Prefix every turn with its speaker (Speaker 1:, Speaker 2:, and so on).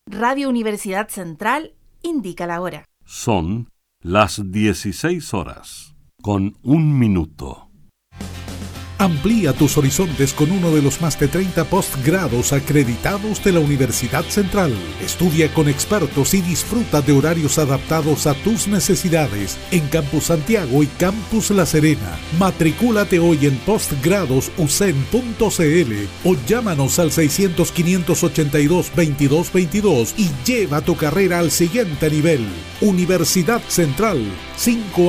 Speaker 1: Radio Universidad Central indica la hora.
Speaker 2: Son las 16 horas, con 1 minuto.
Speaker 3: Amplía tus horizontes con uno de los más de 30 postgrados acreditados de la Universidad Central. Estudia con expertos y disfruta de horarios adaptados a tus necesidades en Campus Santiago y Campus La Serena. Matricúlate hoy en postgradosucen.cl o llámanos al 600-582-2222 y lleva tu carrera al siguiente nivel. Universidad Central, 5